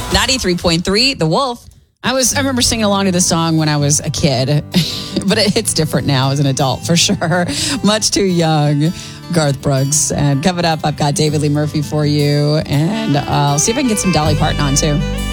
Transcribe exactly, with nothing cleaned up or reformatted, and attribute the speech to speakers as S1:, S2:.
S1: ninety-three point three, The Wolf.
S2: I was. I remember singing along to this song when I was a kid, but it hits different now as an adult for sure. Much too young, Garth Brooks. And coming up, I've got David Lee Murphy for you, and I'll see if I can get some Dolly Parton on too.